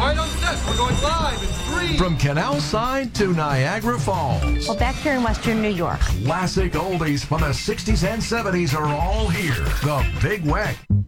right on set. We're going live in 3. From Canal Side to Niagara Falls. Well, back here in Western New York. Classic oldies from the 60s and 70s are all here. The Big Wet.